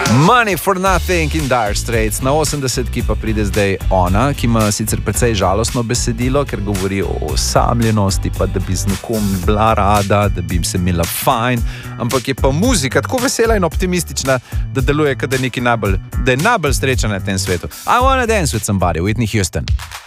Money for Nothing in Dire Straits. Na 80 pa pride zdaj ona, ki ima sicer precej žalostno besedilo, ker govori o osamljenosti, pa da bi z nekom bila rada, da bi se imela fajn, ampak je pa muzika tako vesela in optimistična, da deluje, da je najbolj srečna na tem svetu. I wanna dance with somebody, Whitney Houston.